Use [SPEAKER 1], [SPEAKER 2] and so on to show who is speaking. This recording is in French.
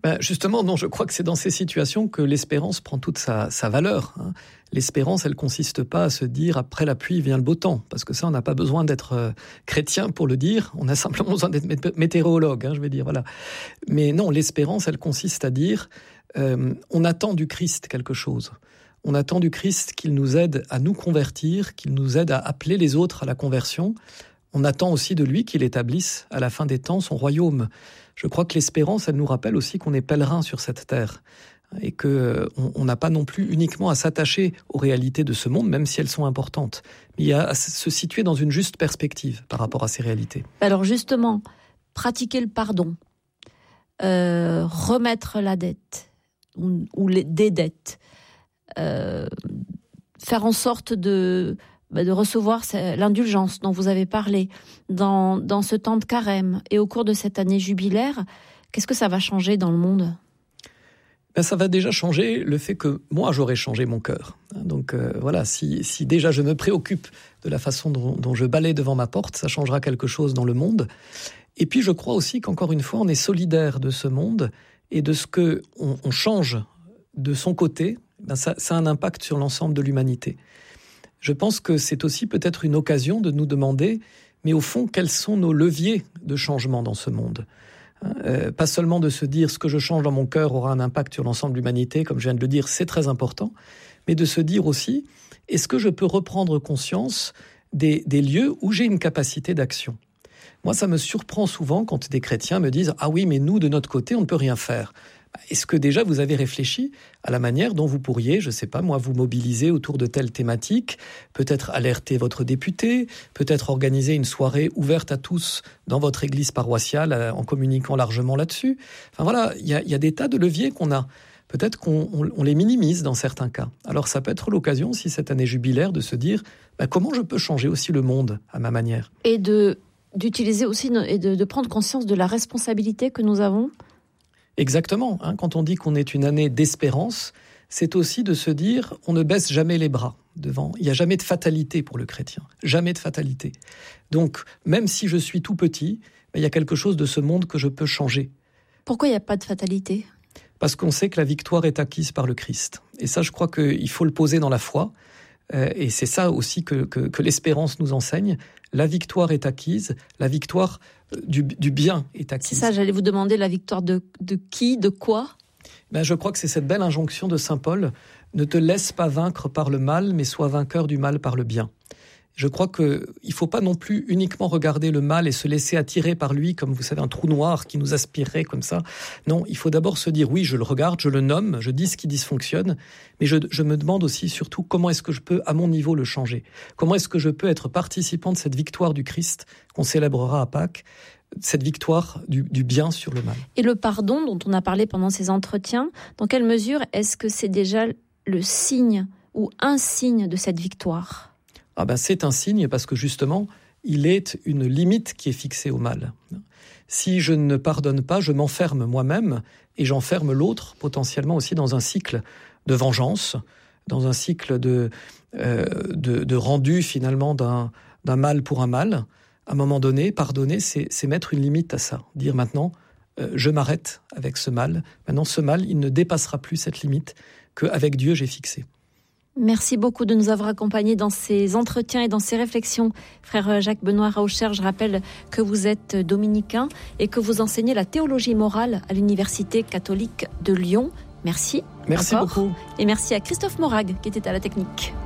[SPEAKER 1] Justement, non, je crois que c'est dans ces situations que l'espérance prend toute sa valeur. L'espérance, elle consiste pas à se dire après la pluie vient le beau temps, parce que ça, on n'a pas besoin d'être chrétien pour le dire. On a simplement besoin d'être météorologue, je vais dire, voilà. Mais non, l'espérance, elle consiste à dire on attend du Christ quelque chose. On attend du Christ qu'il nous aide à nous convertir, qu'il nous aide à appeler les autres à la conversion. On attend aussi de lui qu'il établisse à la fin des temps son royaume. Je crois que l'espérance, elle nous rappelle aussi qu'on est pèlerin sur cette terre et qu'on n'a pas non plus uniquement à s'attacher aux réalités de ce monde, même si elles sont importantes. Mais il y a à se situer dans une juste perspective par rapport à ces réalités.
[SPEAKER 2] Alors justement, pratiquer le pardon, remettre la dette ou des dettes, faire en sorte de recevoir l'indulgence dont vous avez parlé dans ce temps de carême et au cours de cette année jubilaire, qu'est-ce que ça va changer dans le monde ?
[SPEAKER 1] Ça va déjà changer le fait que moi, j'aurais changé mon cœur. Donc voilà, si déjà je me préoccupe de la façon dont je balaie devant ma porte, ça changera quelque chose dans le monde. Et puis je crois aussi qu'encore une fois, on est solidaire de ce monde et de ce qu'on change de son côté, ça a un impact sur l'ensemble de l'humanité. Je pense que c'est aussi peut-être une occasion de nous demander, mais au fond, quels sont nos leviers de changement dans ce monde ? Pas seulement de se dire ce que je change dans mon cœur aura un impact sur l'ensemble de l'humanité, comme je viens de le dire, c'est très important, mais de se dire aussi, est-ce que je peux reprendre conscience des lieux où j'ai une capacité d'action ? Moi, ça me surprend souvent quand des chrétiens me disent « Ah oui, mais nous, de notre côté, on ne peut rien faire ». Est-ce que déjà vous avez réfléchi à la manière dont vous pourriez, je ne sais pas moi, vous mobiliser autour de telle thématique, peut-être alerter votre député, peut-être organiser une soirée ouverte à tous dans votre église paroissiale en communiquant largement là-dessus. Enfin voilà, il y a des tas de leviers qu'on a. Peut-être qu'on les minimise dans certains cas. Alors ça peut être l'occasion aussi cette année jubilaire de se dire comment je peux changer aussi le monde à ma manière.
[SPEAKER 2] Et d'utiliser aussi et de prendre conscience de la responsabilité que nous avons.
[SPEAKER 1] Exactement. Quand on dit qu'on est une année d'espérance, c'est aussi de se dire on ne baisse jamais les bras devant. Il n'y a jamais de fatalité pour le chrétien. Jamais de fatalité. Donc, même si je suis tout petit, il y a quelque chose de ce monde que je peux changer.
[SPEAKER 2] Pourquoi il n'y a pas de fatalité ?
[SPEAKER 1] Parce qu'on sait que la victoire est acquise par le Christ. Et ça, je crois qu'il faut le poser dans la foi. Et c'est ça aussi que l'espérance nous enseigne. La victoire est acquise, la victoire du bien est acquise.
[SPEAKER 2] C'est ça, j'allais vous demander la victoire de qui, de quoi ?
[SPEAKER 1] Je crois que c'est cette belle injonction de saint Paul, ne te laisse pas vaincre par le mal, mais sois vainqueur du mal par le bien. Je crois qu'il ne faut pas non plus uniquement regarder le mal et se laisser attirer par lui, comme vous savez, un trou noir qui nous aspirerait comme ça. Non, il faut d'abord se dire, oui, je le regarde, je le nomme, je dis ce qui dysfonctionne, mais je me demande aussi surtout comment est-ce que je peux, à mon niveau, le changer ? Comment est-ce que je peux être participant de cette victoire du Christ qu'on célébrera à Pâques, cette victoire du bien sur le mal ?
[SPEAKER 2] Et le pardon dont on a parlé pendant ces entretiens, dans quelle mesure est-ce que c'est déjà le signe ou un signe de cette victoire ?
[SPEAKER 1] C'est un signe parce que justement, il est une limite qui est fixée au mal. Si je ne pardonne pas, je m'enferme moi-même et j'enferme l'autre potentiellement aussi dans un cycle de vengeance, dans un cycle de rendu finalement d'un mal pour un mal. À un moment donné, pardonner, c'est mettre une limite à ça. Dire maintenant, je m'arrête avec ce mal. Maintenant, ce mal, il ne dépassera plus cette limite qu'avec Dieu j'ai fixée.
[SPEAKER 2] Merci beaucoup de nous avoir accompagnés dans ces entretiens et dans ces réflexions. Frère Jacques-Benoît Raucher, je rappelle que vous êtes dominicain et que vous enseignez la théologie morale à l'Université catholique de Lyon. Merci.
[SPEAKER 1] Merci beaucoup.
[SPEAKER 2] Et merci à Christophe Morag qui était à la technique.